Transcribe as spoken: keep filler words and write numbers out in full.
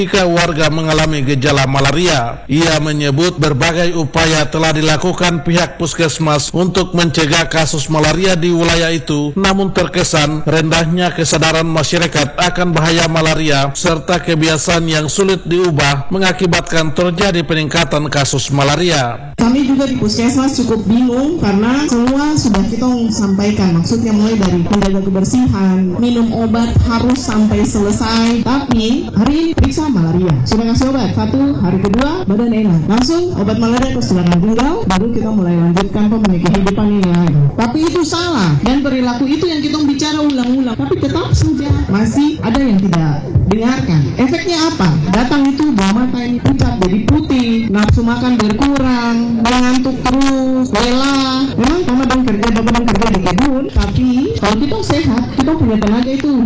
Jika warga mengalami gejala malaria, ia menyebut berbagai upaya telah dilakukan pihak puskesmas untuk mencegah kasus malaria di wilayah itu, namun terkesan rendahnya kesadaran masyarakat akan bahaya malaria serta kebiasaan yang sulit diubah mengakibatkan terjadi peningkatan kasus malaria. Kami juga di puskesmas cukup bingung karena semua sudah kita sampaikan, maksudnya mulai dari menjaga kebersihan, minum obat harus sampai selesai, tapi hari ini periksa malaria, sudah kasih obat satu, hari kedua badan enak, langsung obat malaria ke silakan tinggal, baru kita mulai lanjutkan pemenuhi kehidupan ini lagi. Tapi itu salah, dan perilaku itu yang kita bicara ulang-ulang, tapi tetap saja masih ada yang tidak dengarkan. Efeknya apa? Datang itu bawah mata ini pucat jadi putih, nafsu makan berkurang, mengantuk terus, lelah. Memang karena bang kerja, bang kerja di kebun, tapi kalau kita sehat, kita punya tenaga itu